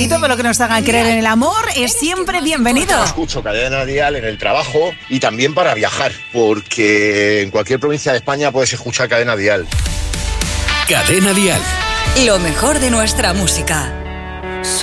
y todo lo que nos haga creer en el amor es siempre bienvenido. Escucho Cadena Dial en el trabajo y también para viajar, porque en cualquier provincia de España puedes escuchar Cadena Dial. Cadena Dial. Lo mejor de nuestra música.